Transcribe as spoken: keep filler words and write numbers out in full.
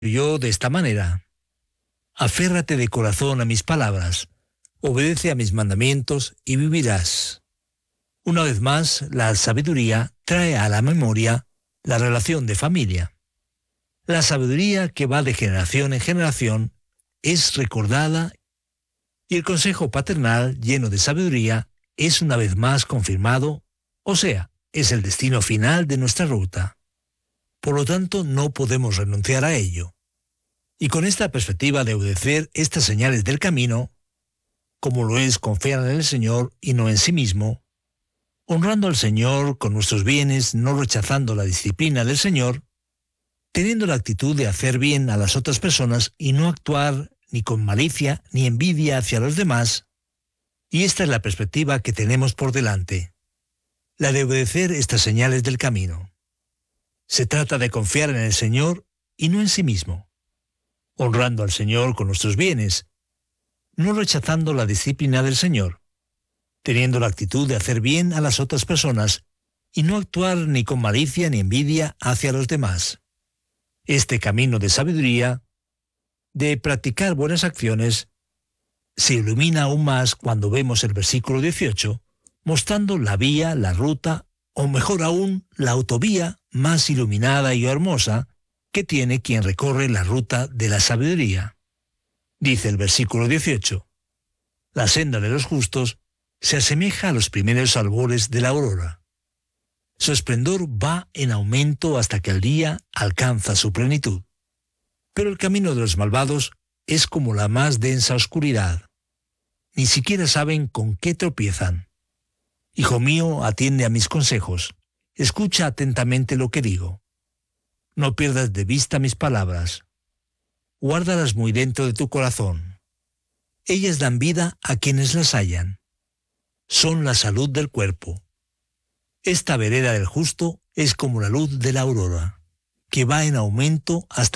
yo de esta manera: aférrate de corazón a mis palabras, obedece a mis mandamientos y vivirás. Una vez más, la sabiduría trae a la memoria la relación de familia. La sabiduría que va de generación en generación es recordada y el consejo paternal lleno de sabiduría es una vez más confirmado, o sea, es el destino final de nuestra ruta. Por lo tanto, no podemos renunciar a ello. Y con esta perspectiva de obedecer estas señales del camino, como lo es confiar en el Señor y no en sí mismo, honrando al Señor con nuestros bienes, no rechazando la disciplina del Señor, teniendo la actitud de hacer bien a las otras personas y no actuar ni con malicia ni envidia hacia los demás, y esta es la perspectiva que tenemos por delante, la de obedecer estas señales del camino. Se trata de confiar en el Señor y no en sí mismo, honrando al Señor con nuestros bienes, no rechazando la disciplina del Señor, teniendo la actitud de hacer bien a las otras personas y no actuar ni con malicia ni envidia hacia los demás. Este camino de sabiduría, de practicar buenas acciones, se ilumina aún más cuando vemos el versículo dieciocho, mostrando la vía, la ruta, o mejor aún, la autovía más iluminada y hermosa que tiene quien recorre la ruta de la sabiduría. Dice el versículo dieciocho, la senda de los justos se asemeja a los primeros albores de la aurora. Su esplendor va en aumento hasta que el día alcanza su plenitud. Pero el camino de los malvados es como la más densa oscuridad. Ni siquiera saben con qué tropiezan. Hijo mío, atiende a mis consejos. Escucha atentamente lo que digo. No pierdas de vista mis palabras. Guárdalas muy dentro de tu corazón. Ellas dan vida a quienes las hallan. Son la salud del cuerpo. Esta vereda del justo es como la luz de la aurora, que va en aumento hasta